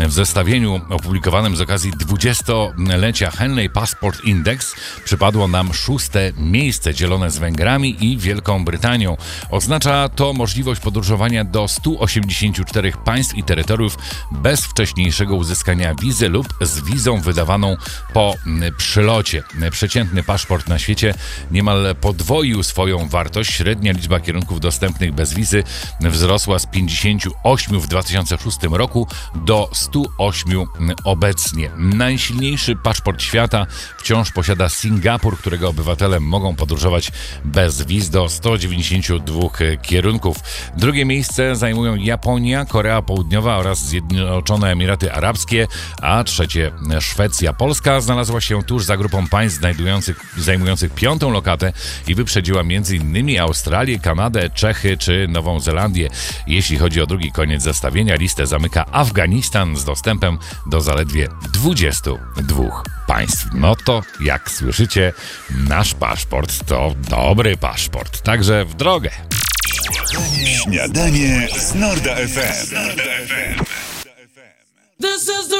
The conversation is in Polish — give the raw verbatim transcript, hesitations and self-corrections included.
W zestawieniu opublikowanym z okazji dwudziestolecia Henley Passport Index przypadło nam szóste miejsce, dzielone z Węgrami i Wielką Brytanią. Oznacza to możliwość podróżowania do stu osiemdziesięciu czterech państw i terytoriów bez wcześniejszego uzyskania wizy lub z wizą wydawaną po przylocie. Przeciętny paszport na świecie niemal podwoił swoją wartość. Średnia liczba kierunków dostępnych bez wizy wzrosła z pięćdziesięciu ośmiu w dwa tysiące szóstym roku do stu ośmiu obecnie. Najsilniejszy paszport świata wciąż posiada Singapur, którego obywatele mogą podróżować bez wiz do stu dziewięćdziesięciu dwóch kierunków. Drugie miejsce zajmują Japonia, Korea Południowa oraz Zjednoczone Emiraty Arabskie, a trzecie Szwecja. Polska znalazła się tuż za grupą państw znajdujących, zajmujących piątą lokatę i wyprzedziła m.in. Australię, Kanadę, Czechy czy Nową Zelandię. Jeśli chodzi o drugi koniec zestawienia, listę zamyka Afganistan z dostępem do zaledwie dwudziestu dwóch państw. No to, jak słyszycie, nasz paszport to dobry paszport. Także w drogę. Śniadanie z Norda F M. This is the